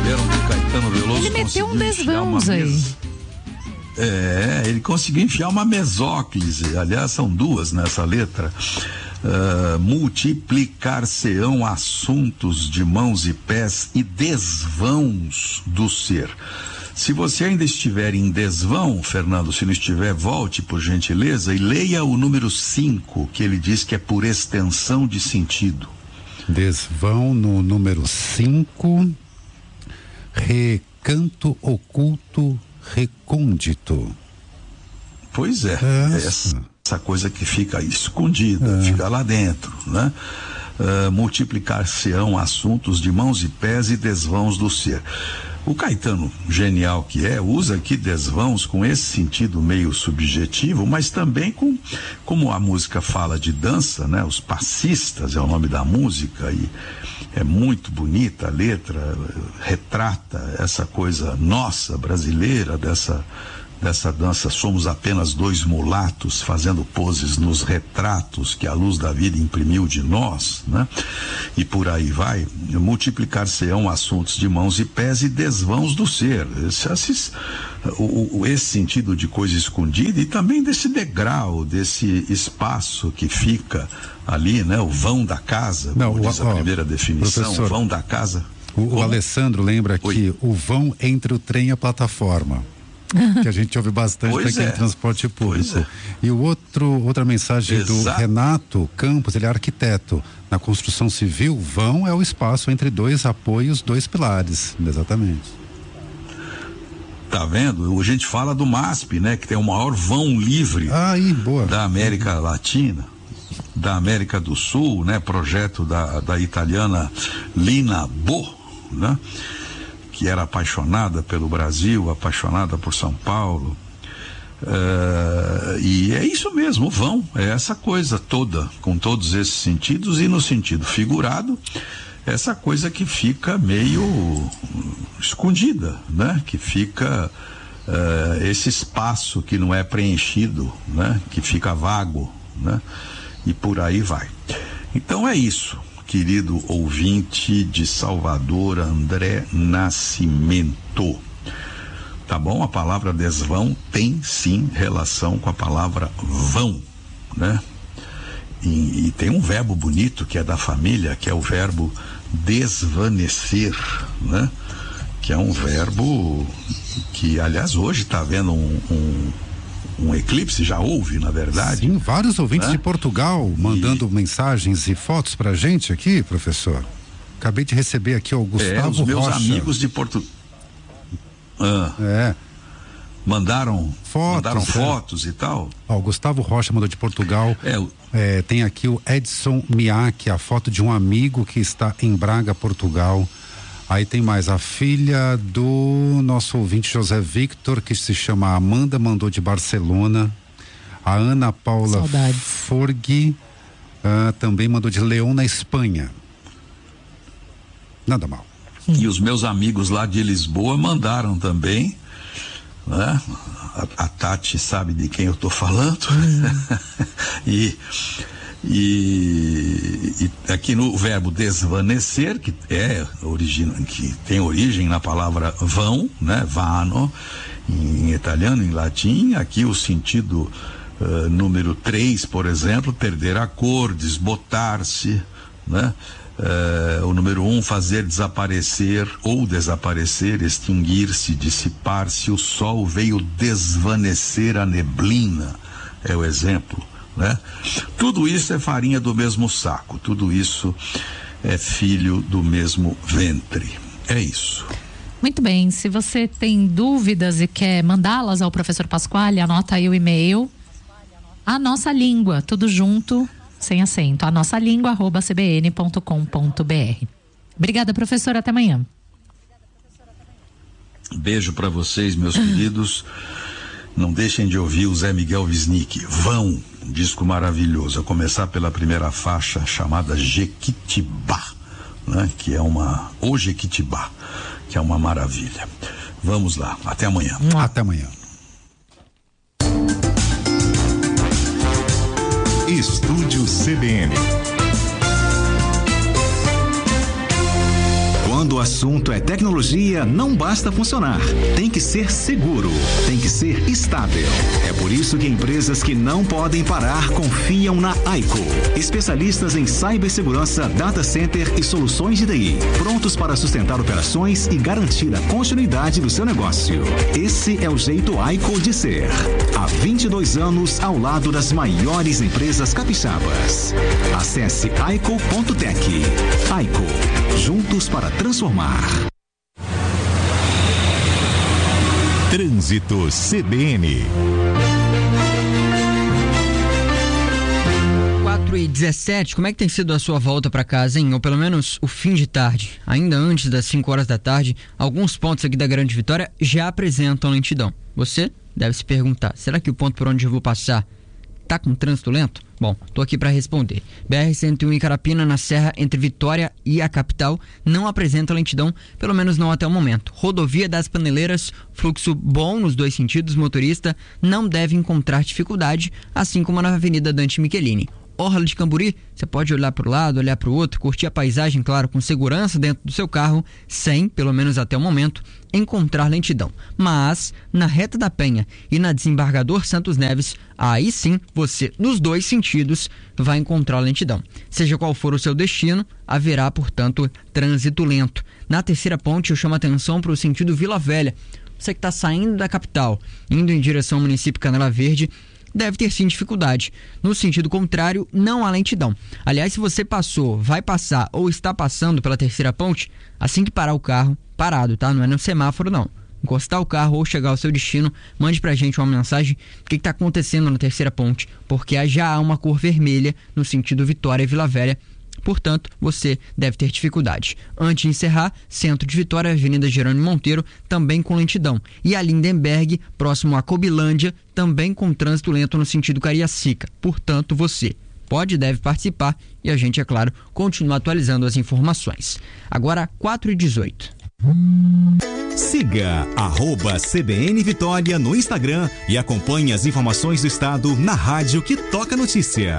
perceberam que Caetano Veloso ele meteu um conseguiu enfiar desvãos aí. ele conseguiu enfiar uma mesóclise. Aliás, são duas nessa letra. Multiplicar-se-ão assuntos de mãos e pés e desvãos do ser. Se você ainda estiver em desvão, Fernando, se não estiver, volte por gentileza e leia o número 5, que ele diz que é por extensão de sentido. Desvão no número 5, recanto oculto recôndito. Pois é, essa coisa que fica escondida, fica lá dentro, né? Multiplicar-se-ão assuntos de mãos e pés e desvãos do ser. O Caetano, genial que usa aqui desvãos com esse sentido meio subjetivo, mas também como a música fala de dança, né? Os passistas é o nome da música e é muito bonita a letra, retrata essa coisa nossa, brasileira, dessa dança. Somos apenas dois mulatos fazendo poses nos retratos que a luz da vida imprimiu de nós, né? E por aí vai. Multiplicar-se-ão assuntos de mãos e pés e desvãos do ser. Esse sentido de coisa escondida e também desse degrau, desse espaço que fica ali, né? O vão da casa, como diz a primeira definição, o vão da casa. O Alessandro lembra que o vão entre o trem e a plataforma, que a gente ouve bastante aqui em transporte público. E outra mensagem do Renato Campos, ele é arquiteto. Na construção civil, vão é o espaço entre dois apoios, dois pilares. Exatamente. Tá vendo? A gente fala do MASP, né? Que tem o maior vão livre da América Latina, da América do Sul, né? Projeto da italiana Lina Bo, né? Que era apaixonada pelo Brasil, apaixonada por São Paulo. E é isso mesmo, o vão, é essa coisa toda, com todos esses sentidos, e no sentido figurado, essa coisa que fica meio escondida, né? Que fica esse espaço que não é preenchido, né? Que fica vago, né? E por aí vai. Então é isso, querido ouvinte de Salvador, André Nascimento. Tá bom? A palavra desvão tem sim relação com a palavra vão, né? E tem um verbo bonito que é da família, que é o verbo desvanecer, né? Que é um verbo que, aliás, hoje está havendo um eclipse, já houve, na verdade. Sim, vários ouvintes de Portugal mandando mensagens e fotos pra gente aqui, professor. Acabei de receber aqui o Gustavo os meus Rocha. amigos de Portugal. Mandaram fotos e tal. O Gustavo Rocha mandou de Portugal. Tem aqui o Edson Miaki, a foto de um amigo que está em Braga, Portugal. Aí tem mais, a filha do nosso ouvinte José Victor, que se chama Amanda, mandou de Barcelona. A Ana Paula Forghi também mandou de León, na Espanha. Nada mal. E os meus amigos lá de Lisboa mandaram também, né? A Tati sabe de quem eu estou falando. E aqui no verbo desvanecer, que tem origem na palavra vão, né? Vano, em italiano, em latim. Aqui o sentido número 3, por exemplo, perder a cor, desbotar-se, né? O número 1, fazer desaparecer ou desaparecer, extinguir-se, dissipar-se. O sol veio desvanecer a neblina, é o exemplo, né? Tudo isso é farinha do mesmo saco, tudo isso é filho do mesmo ventre. É isso. Muito bem, se você tem dúvidas e quer mandá-las ao professor Pasquale, anota aí o e-mail. A Nossa Língua, tudo junto, sem acento, anossalingua@cbn.com.br. Obrigada, professor, até amanhã. Beijo para vocês, meus queridos. Não deixem de ouvir o Zé Miguel Wisnik, Vão, um disco maravilhoso, a começar pela primeira faixa chamada Jequitibá, né? Que é o Jequitibá, que é uma maravilha. Vamos lá, até amanhã. Até amanhã. Estúdio CBN. Quando o assunto é tecnologia, não basta funcionar. Tem que ser seguro, tem que ser estável. É por isso que empresas que não podem parar confiam na Aico. Especialistas em cibersegurança, data center e soluções de TI. Prontos para sustentar operações e garantir a continuidade do seu negócio. Esse é o jeito Aico de ser. Há 22 anos ao lado das maiores empresas capixabas. Acesse aico.tech. Aico, juntos para transformar. Trânsito CBN. 4h17, como é que tem sido a sua volta para casa, hein? Ou pelo menos o fim de tarde. Ainda antes das 5 horas da tarde, alguns pontos aqui da Grande Vitória já apresentam lentidão. Você deve se perguntar, será que o ponto por onde eu vou passar tá com trânsito lento? Bom, tô aqui para responder. BR-101 em Carapina, na serra entre Vitória e a capital, não apresenta lentidão, pelo menos não até o momento. Rodovia das Paneleiras, fluxo bom nos dois sentidos, motorista não deve encontrar dificuldade, assim como na Avenida Dante Michelini. Orla de Camburi, você pode olhar para o lado, olhar para o outro, curtir a paisagem, claro, com segurança dentro do seu carro, sem, pelo menos até o momento, encontrar lentidão. Mas, na Reta da Penha e na Desembargador Santos Neves, aí sim, você, nos dois sentidos, vai encontrar lentidão. Seja qual for o seu destino, haverá, portanto, trânsito lento. Na Terceira Ponte, eu chamo a atenção para o sentido Vila Velha. Você que está saindo da capital, indo em direção ao município Canela Verde, deve ter sim dificuldade. No sentido contrário, não há lentidão. Aliás, se você passou, vai passar ou está passando pela Terceira Ponte, assim que parar o carro, parado, tá? Não é no semáforo, não. Encostar o carro ou chegar ao seu destino, mande pra gente uma mensagem do que está acontecendo na Terceira Ponte, porque já há uma cor vermelha no sentido Vitória e Vila Velha. Portanto, você deve ter dificuldade. Antes de encerrar, centro de Vitória, Avenida Jerônimo Monteiro, também com lentidão. E a Lindenberg, próximo a Cobilândia, também com trânsito lento no sentido Cariacica. Portanto, você pode e deve participar e a gente, é claro, continua atualizando as informações. Agora, 4h18. Siga @CBN Vitória no Instagram e acompanhe as informações do estado na rádio que toca notícia.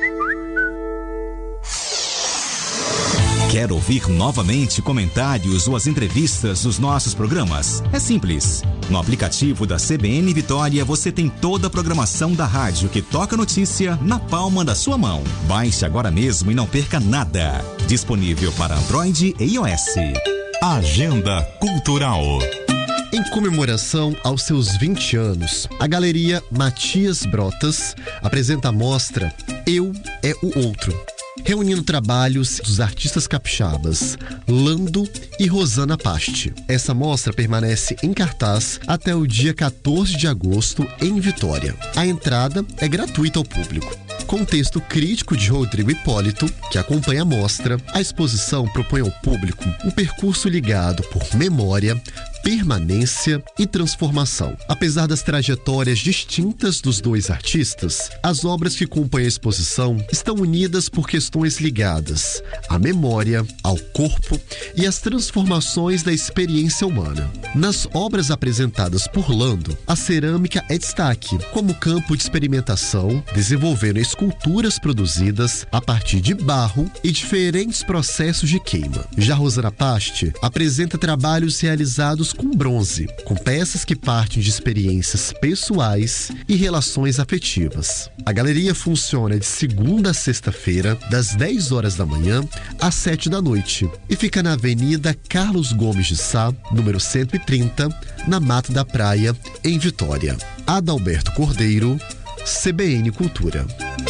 Quer ouvir novamente comentários ou as entrevistas dos nossos programas? É simples. No aplicativo da CBN Vitória você tem toda a programação da rádio que toca notícia na palma da sua mão. Baixe agora mesmo e não perca nada. Disponível para Android e iOS. Agenda Cultural. Em comemoração aos seus 20 anos, a Galeria Matias Brotas apresenta a mostra Eu é o Outro, reunindo trabalhos dos artistas capixabas Lando e Rosana Paste. Essa mostra permanece em cartaz até o dia 14 de agosto em Vitória. A entrada é gratuita ao público. Com texto crítico de Rodrigo Hipólito, que acompanha a mostra, a exposição propõe ao público um percurso ligado por memória, permanência e transformação. Apesar das trajetórias distintas dos dois artistas, as obras que compõem a exposição estão unidas por questões ligadas à memória, ao corpo e às transformações da experiência humana. Nas obras apresentadas por Lando, a cerâmica é destaque como campo de experimentação, desenvolvendo esculturas produzidas a partir de barro e diferentes processos de queima. Já Rosana Paste apresenta trabalhos realizados com bronze, com peças que partem de experiências pessoais e relações afetivas. A galeria funciona de segunda a sexta-feira, das 10 horas da manhã às 7 da noite, e fica na Avenida Carlos Gomes de Sá, número 130, na Mata da Praia, em Vitória. Adalberto Cordeiro, CBN Cultura.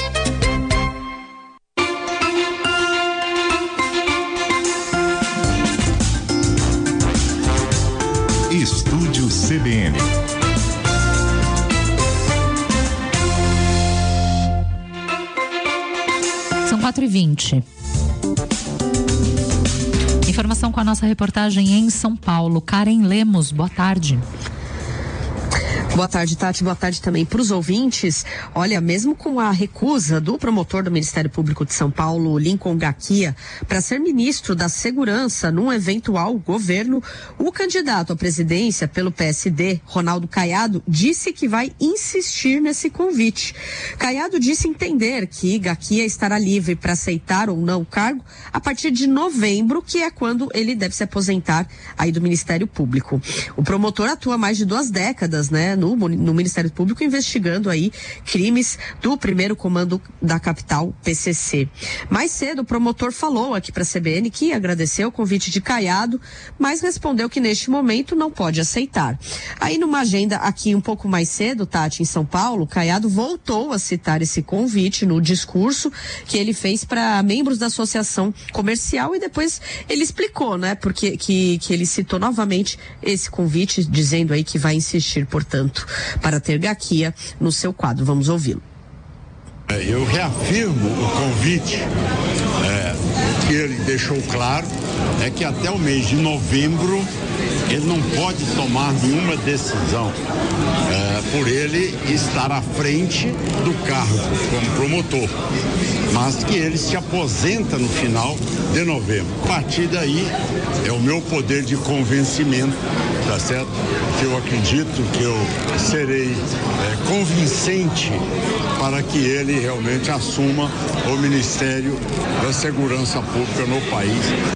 Estúdio CBN. São 4h20. Informação com a nossa reportagem em São Paulo. Karen Lemos, boa tarde. Boa tarde, Tati. Boa tarde também para os ouvintes. Olha, mesmo com a recusa do promotor do Ministério Público de São Paulo, Lincoln Gaquia, para ser ministro da Segurança num eventual governo, o candidato à presidência pelo PSD, Ronaldo Caiado, disse que vai insistir nesse convite. Caiado disse entender que Gaquia estará livre para aceitar ou não o cargo a partir de novembro, que é quando ele deve se aposentar aí do Ministério Público. O promotor atua há mais de 2 décadas, né, no Ministério Público, investigando aí crimes do primeiro comando da capital, PCC. Mais cedo, o promotor falou aqui para a CBN que agradeceu o convite de Caiado, mas respondeu que neste momento não pode aceitar. Aí numa agenda aqui um pouco mais cedo, Tati, em São Paulo, Caiado voltou a citar esse convite no discurso que ele fez para membros da Associação Comercial e depois ele explicou, né, porque que ele citou novamente esse convite, dizendo aí que vai insistir, portanto, para ter Gaquia no seu quadro. Vamos ouvi-lo. Eu reafirmo o convite, o que ele deixou claro é que até o mês de novembro ele não pode tomar nenhuma decisão por ele estar à frente do cargo como promotor, mas que ele se aposenta no final de novembro. A partir daí é o meu poder de convencimento, tá certo? Que eu acredito que eu serei convincente para que ele realmente assuma o Ministério da Segurança Pública no país.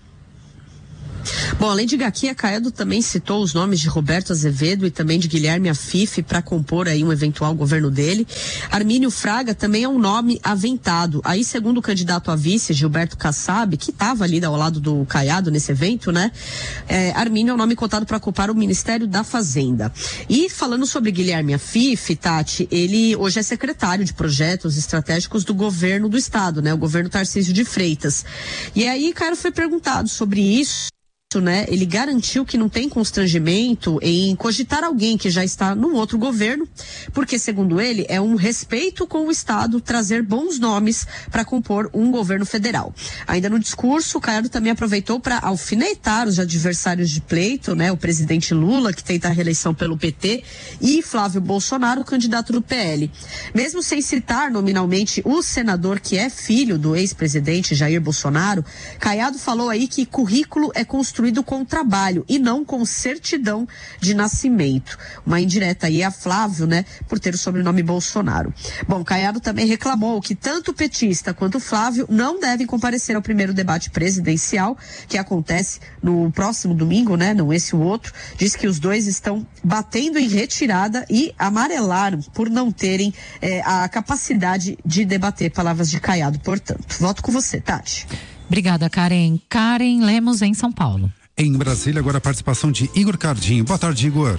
Bom, além de Gaquia, Caiado também citou os nomes de Roberto Azevedo e também de Guilherme Afif para compor aí um eventual governo dele. Armínio Fraga também é um nome aventado. Aí, segundo o candidato a vice, Gilberto Kassab, que estava ali ao lado do Caiado nesse evento, né? Armínio é um nome cotado para ocupar o Ministério da Fazenda. E falando sobre Guilherme Afif, Tati, ele hoje é secretário de projetos estratégicos do governo do estado, né? O governo Tarcísio de Freitas. E aí, Caio foi perguntado sobre isso. Né, ele garantiu que não tem constrangimento em cogitar alguém que já está num outro governo, porque, segundo ele, é um respeito com o Estado trazer bons nomes para compor um governo federal. Ainda no discurso, o Caiado também aproveitou para alfinetar os adversários de pleito, né, o presidente Lula, que tenta a reeleição pelo PT, e Flávio Bolsonaro, candidato do PL. Mesmo sem citar nominalmente o senador que é filho do ex-presidente Jair Bolsonaro, Caiado falou aí que currículo é construído com trabalho e não com certidão de nascimento. Uma indireta aí a Flávio, né, por ter o sobrenome Bolsonaro. Bom, Caiado também reclamou que tanto o petista quanto o Flávio não devem comparecer ao primeiro debate presidencial, que acontece no próximo domingo, né, não esse o outro. Diz que os dois estão batendo em retirada e amarelaram por não terem a capacidade de debater. Palavras de Caiado, portanto. Volto com você, Tati. Obrigada, Karen. Karen Lemos, em São Paulo. Em Brasília, agora a participação de Igor Cardinho. Boa tarde, Igor.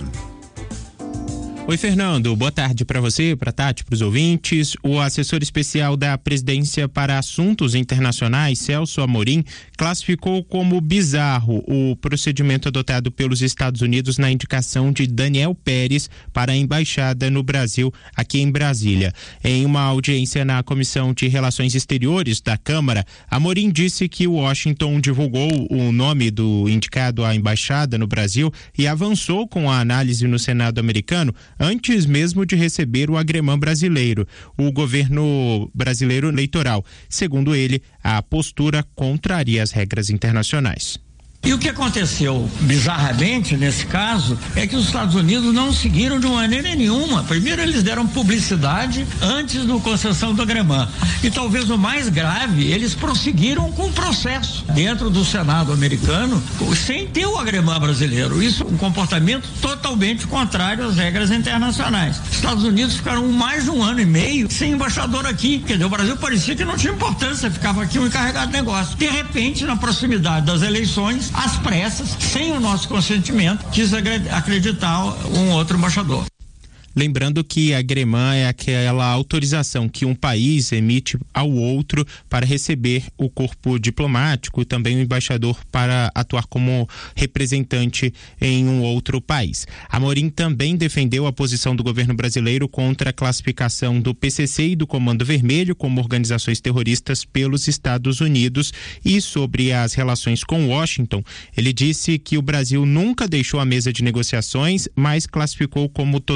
Oi, Fernando. Boa tarde para você, para Tati, para os ouvintes. O assessor especial da Presidência para Assuntos Internacionais, Celso Amorim, classificou como bizarro o procedimento adotado pelos Estados Unidos na indicação de Daniel Pérez para a embaixada no Brasil, aqui em Brasília. Em uma audiência na Comissão de Relações Exteriores da Câmara, Amorim disse que Washington divulgou o nome do indicado à embaixada no Brasil e avançou com a análise no Senado americano antes mesmo de receber o agremã brasileiro, o governo brasileiro eleitoral. Segundo ele, a postura contraria as regras internacionais. E o que aconteceu bizarramente nesse caso é que os Estados Unidos não seguiram de maneira nenhuma. Primeiro eles deram publicidade antes da concessão do agremã. E talvez o mais grave, eles prosseguiram com o processo dentro do Senado americano sem ter o agremã brasileiro. Isso é um comportamento totalmente contrário às regras internacionais. Os Estados Unidos ficaram mais de 1 ano e meio sem embaixador aqui. Quer dizer, o Brasil parecia que não tinha importância, ficava aqui um encarregado de negócio. De repente, na proximidade das eleições, às pressas, sem o nosso consentimento, quis acreditar um outro embaixador. Lembrando que a agremã é aquela autorização que um país emite ao outro para receber o corpo diplomático e também o embaixador para atuar como representante em um outro país. Amorim também defendeu a posição do governo brasileiro contra a classificação do PCC e do Comando Vermelho como organizações terroristas pelos Estados Unidos. E sobre as relações com Washington, ele disse que o Brasil nunca deixou a mesa de negociações, mas classificou como total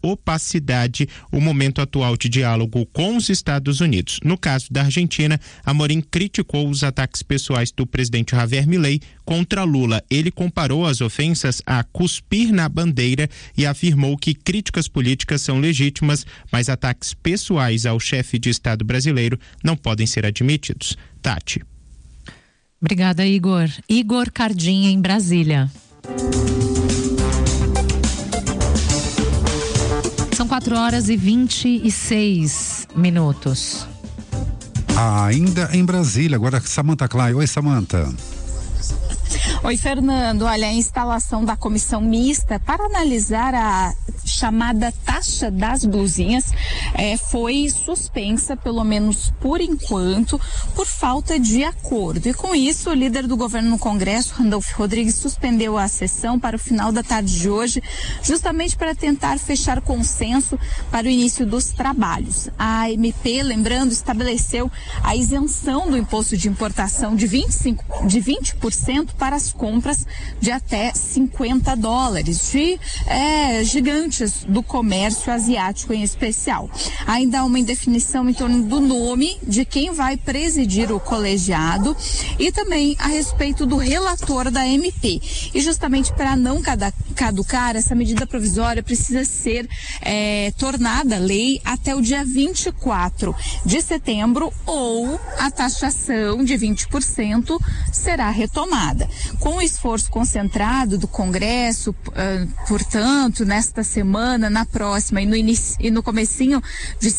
opacidade o momento atual de diálogo com os Estados Unidos. No caso da Argentina, Amorim criticou os ataques pessoais do presidente Javier Milei contra Lula. Ele comparou as ofensas a cuspir na bandeira e afirmou que críticas políticas são legítimas, mas ataques pessoais ao chefe de Estado brasileiro não podem ser admitidos. Tati. Obrigada, Igor. Igor Cardim, em Brasília. São 4h26. Ainda em Brasília, agora Samantha Klein. Oi, Samantha. Oi, Fernando. Olha, a instalação da comissão mista para analisar a chamada taxa das blusinhas foi suspensa, pelo menos por enquanto, por falta de acordo. E com isso, o líder do governo no Congresso, Randolph Rodrigues, suspendeu a sessão para o final da tarde de hoje, justamente para tentar fechar consenso para o início dos trabalhos. A MP, lembrando, estabeleceu a isenção do imposto de importação de 20% para as compras de até $50 de gigantes do comércio asiático em especial. Ainda há uma indefinição em torno do nome de quem vai presidir o colegiado e também a respeito do relator da MP. E justamente para não caducar, essa medida provisória precisa ser tornada lei até o dia 24 de setembro ou a taxação de 20% será retomada. Com o esforço concentrado do Congresso, portanto, nesta semana, na próxima e no comecinho de